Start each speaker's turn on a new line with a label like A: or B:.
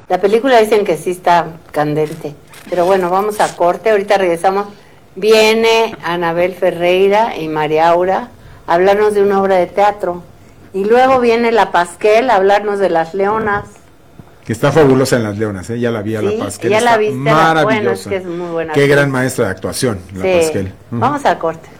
A: La película dicen que sí está candente, pero bueno, vamos a corte, ahorita regresamos. Viene Anabel Ferreira y María Aura a hablarnos de una obra de teatro. Y luego viene la Pasquel a hablarnos de Las Leonas.
B: Que está fabulosa en Las Leonas, ya la vi a la Pasquel.
A: Ya la viste,
B: maravillosa.
A: bueno, es que es muy buena.
B: Qué gran maestra de actuación, la Pasquel.
A: Vamos al corte.